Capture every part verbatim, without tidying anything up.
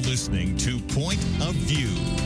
listening to Point of View.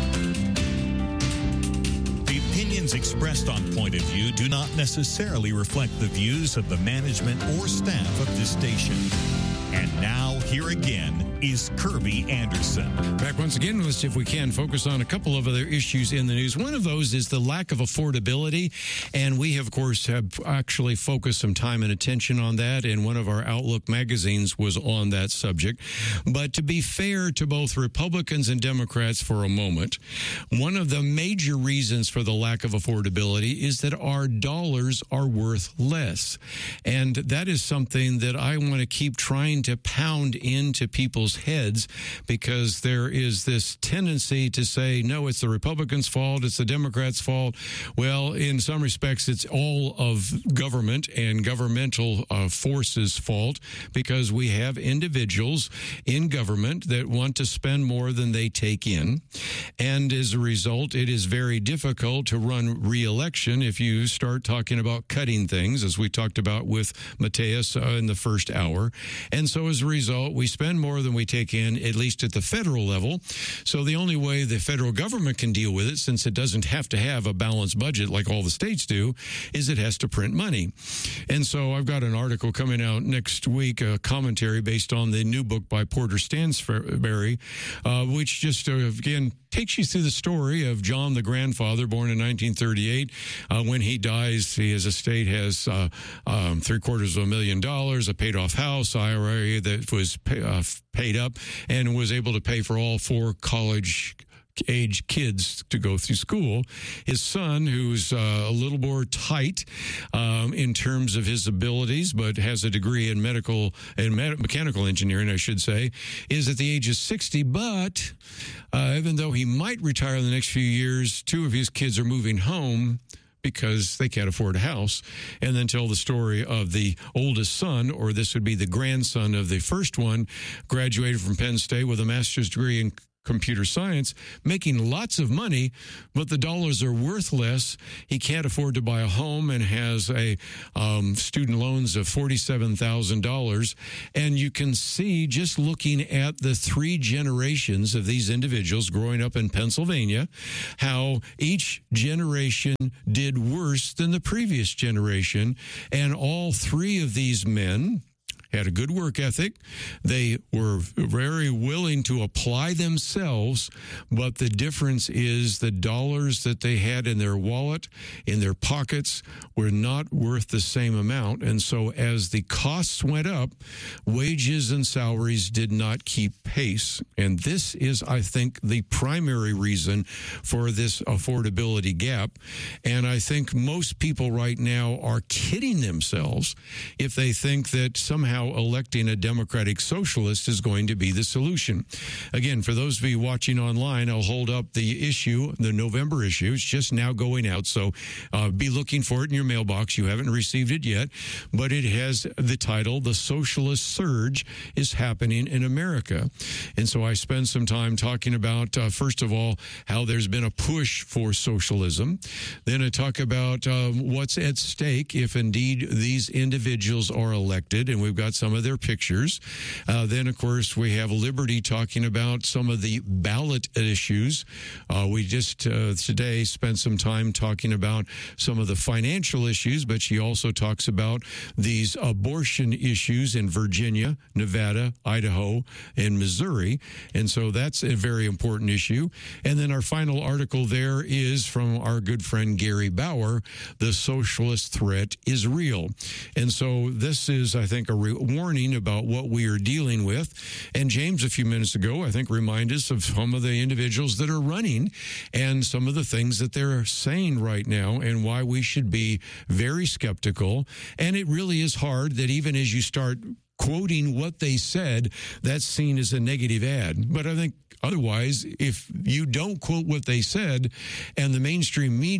The opinions expressed on Point of View do not necessarily reflect the views of the management or staff of this station. And now, here again is Kirby Anderson. Back once again, let's see if we can focus on a couple of other issues in the news. One of those is the lack of affordability, and we, of course, have actually focused some time and attention on that, and one of our Outlook magazines was on that subject. But to be fair to both Republicans and Democrats for a moment, one of the major reasons for the lack of affordability is that our dollars are worth less. And that is something that I want to keep trying to pound into people's heads, because there is this tendency to say, no, it's the Republicans' fault, it's the Democrats' fault. Well, in some respects, it's all of government and governmental uh, forces' fault, because we have individuals in government that want to spend more than they take in. And as a result, it is very difficult to run re-election if you start talking about cutting things, as we talked about with Mateus uh, in the first hour. And so as a result, we spend more than we take in, at least at the federal level. So the only way the federal government can deal with it, since it doesn't have to have a balanced budget like all the states do, is it has to print money. And so I've got an article coming out next week, a commentary based on the new book by Porter Stansberry, uh, which just, uh, again, takes you through the story of John, the grandfather, born in nineteen thirty-eight. Uh, when he dies, he, his estate has uh, um, three quarters of a million dollars, a paid-off house, I R A that was pay, uh, paid up, and was able to pay for all four college age kids to go through school. His son, who's uh, a little more tight um, in terms of his abilities, but has a degree in medical and me- mechanical engineering, I should say, is at the age of sixty. But uh, even though he might retire in the next few years, two of his kids are moving home because they can't afford a house, and then tell the story of the oldest son, or this would be the grandson of the first one, graduated from Penn State with a master's degree in computer science, making lots of money, but the dollars are worth less. He can't afford to buy a home and has a um, student loans of forty-seven thousand dollars. And you can see, just looking at the three generations of these individuals growing up in Pennsylvania, how each generation did worse than the previous generation. And all three of these men had a good work ethic. They were very willing to apply themselves, but the difference is the dollars that they had in their wallet, in their pockets, were not worth the same amount. And so as the costs went up, wages and salaries did not keep pace. And this is, I think, the primary reason for this affordability gap. And I think most people right now are kidding themselves if they think that somehow electing a Democratic socialist is going to be the solution. Again, for those of you watching online, I'll hold up the issue, the November issue. It's just now going out, so uh, be looking for it in your mailbox. You haven't received it yet, but it has the title, "The Socialist Surge is Happening in America." And so I spend some time talking about, uh, first of all, how there's been a push for socialism. Then I talk about um, what's at stake if indeed these individuals are elected, and we've got some of their pictures. Uh, then, of course, we have Liberty talking about some of the ballot issues. Uh, we just uh, today spent some time talking about some of the financial issues, but she also talks about these abortion issues in Virginia, Nevada, Idaho, and Missouri. And so that's a very important issue. And then our final article there is from our good friend Gary Bauer, "The Socialist Threat is Real." And so this is, I think, a re- warning about what we are dealing with. And James, a few minutes ago, I think, reminded us of some of the individuals that are running and some of the things that they're saying right now and why we should be very skeptical. And it really is hard that even as you start quoting what they said, that's seen as a negative ad. But I think otherwise, if you don't quote what they said and the mainstream media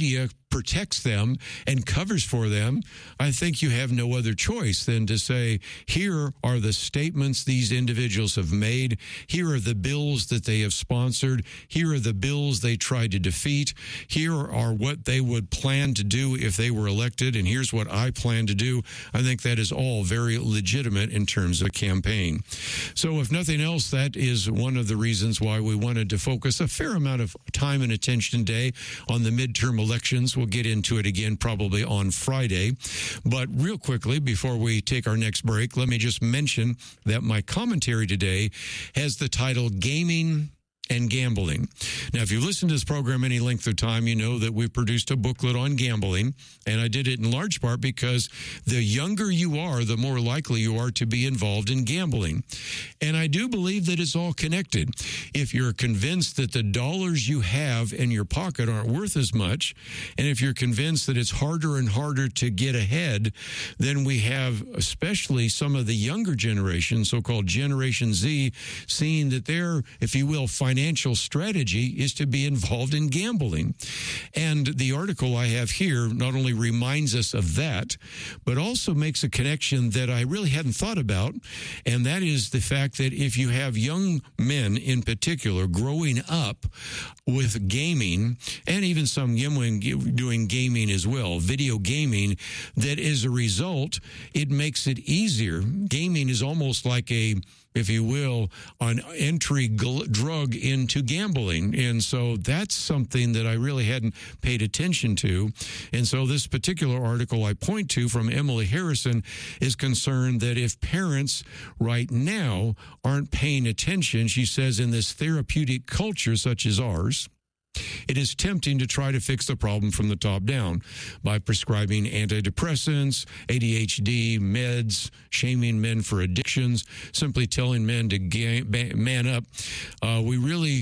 protects them and covers for them, I think you have no other choice than to say, here are the statements these individuals have made. Here are the bills that they have sponsored. Here are the bills they tried to defeat. Here are what they would plan to do if they were elected. And here's what I plan to do. I think that is all very legitimate in terms of a campaign. So if nothing else, that is one of the reasons why we wanted to focus a fair amount of time and attention today on the midterm elections. We'll get into it again probably on Friday. But real quickly, before we take our next break, let me just mention that my commentary today has the title Gaming and Gambling. Now, if you listen to this program any length of time, you know that we produced a booklet on gambling, and I did it in large part because the younger you are, the more likely you are to be involved in gambling. And I do believe that it's all connected. If you're convinced that the dollars you have in your pocket aren't worth as much, and if you're convinced that it's harder and harder to get ahead, then we have especially some of the younger generation, so-called Generation Z, seeing that their, if you will, financial Financial strategy is to be involved in gambling. And the article I have here not only reminds us of that, but also makes a connection that I really hadn't thought about. And that is the fact that if you have young men in particular growing up with gaming, and even some young doing gaming as well, video gaming, that as a result, it makes it easier. Gaming is almost like a, if you will, an entry gl- drug into gambling. And so that's something that I really hadn't paid attention to. And so this particular article I point to from Emily Harrison is concerned that if parents right now aren't paying attention, she says, in this therapeutic culture such as ours, it is tempting to try to fix the problem from the top down by prescribing antidepressants, A D H D, meds, shaming men for addictions, simply telling men to ga- man up. Uh, we really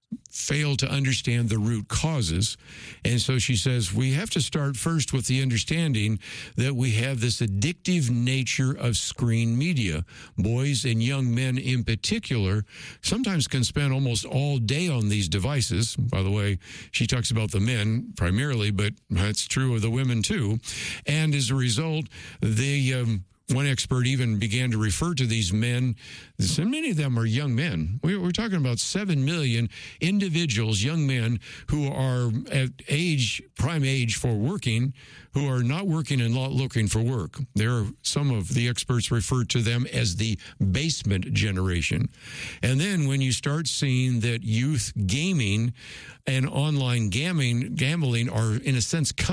fail to understand the root causes. And so she says we have to start first with the understanding that we have this addictive nature of screen media. Boys and young men in particular sometimes can spend almost all day on these devices. By the way, she talks about the men primarily, but that's true of the women too. And as a result, they... Um, One expert even began to refer to these men, so many of them are young men. We're talking about seven million individuals, young men, who are at age, prime age for working, who are not working and not looking for work. There are some of the experts refer to them as the basement generation. And then when you start seeing that youth gaming and online gambling, gambling are, in a sense,